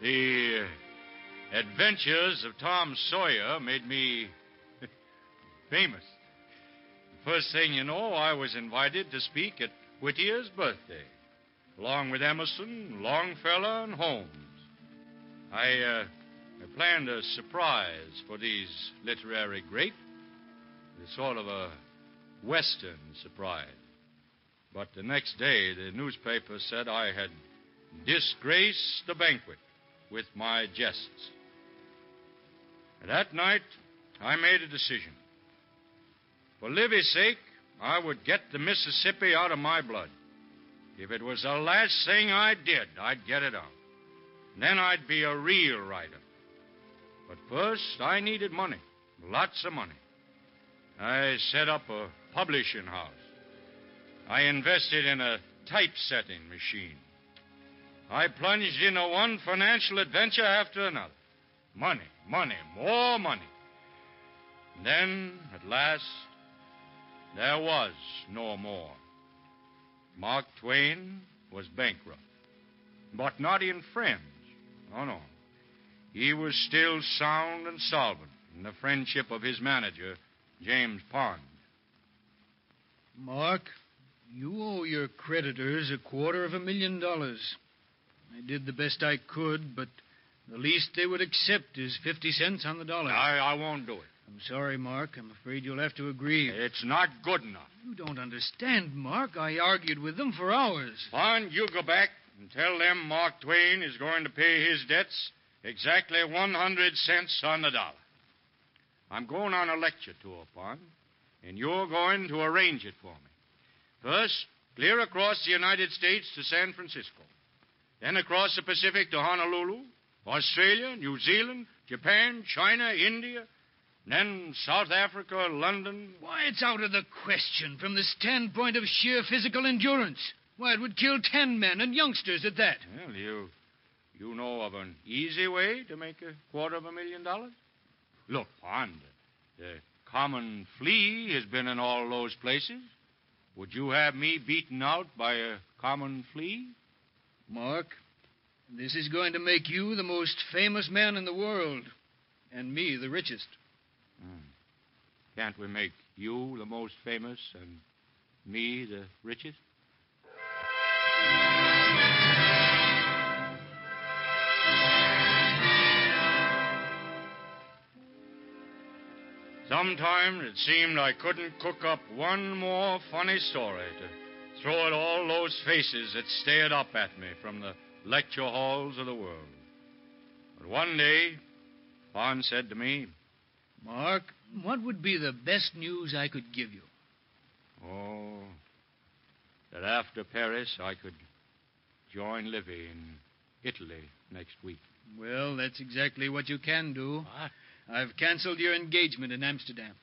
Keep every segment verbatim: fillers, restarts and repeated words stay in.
The uh, adventures of Tom Sawyer made me famous. The first thing you know, I was invited to speak at Whittier's birthday, along with Emerson, Longfellow, and Holmes. I, uh, I planned a surprise for these literary greats, a sort of a Western surprise. But the next day, the newspaper said I had disgraced the banquet with my jests. That night, I made a decision. For Livy's sake, I would get the Mississippi out of my blood. If it was the last thing I did, I'd get it out. Then I'd be a real writer. But first, I needed money, lots of money. I set up a publishing house. I invested in a typesetting machine. I plunged into one financial adventure after another. Money, money, more money. Then, at last, there was no more. Mark Twain was bankrupt. But not in friends. Oh, no. He was still sound and solvent in the friendship of his manager, James Pond. Mark, you owe your creditors a quarter of a million dollars. I did the best I could, but the least they would accept is fifty cents on the dollar. I, I won't do it. I'm sorry, Mark. I'm afraid you'll have to agree. It's not good enough. You don't understand, Mark. I argued with them for hours. Pond, you go back and tell them Mark Twain is going to pay his debts exactly one hundred cents on the dollar. I'm going on a lecture tour, Pond, and you're going to arrange it for me. First, clear across the United States to San Francisco. Then across the Pacific to Honolulu, Australia, New Zealand, Japan, China, India, then South Africa, London. Why, it's out of the question from the standpoint of sheer physical endurance. Why, it would kill ten men, and youngsters at that. Well, you, you know of an easy way to make a quarter of a million dollars? Look, Pond, the common flea has been in all those places. Would you have me beaten out by a common flea? Mark, this is going to make you the most famous man in the world, and me the richest. Hmm. Can't we make you the most famous and me the richest? Sometimes it seemed I couldn't cook up one more funny story to throw at all those faces that stared up at me from the lecture halls of the world. But one day, Pond said to me, Mark, what would be the best news I could give you? Oh, that after Paris I could join Livy in Italy next week. Well, that's exactly what you can do. What? I've canceled your engagement in Amsterdam.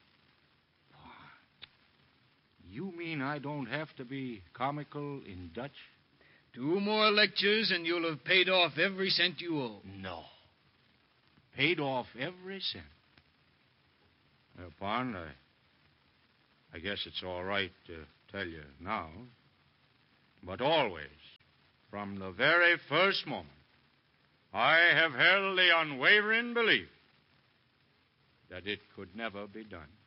You mean I don't have to be comical in Dutch? Two more lectures and you'll have paid off every cent you owe. No. Paid off every cent. Well, Pond, I, I guess it's all right to tell you now. But always, from the very first moment, I have held the unwavering belief that it could never be done.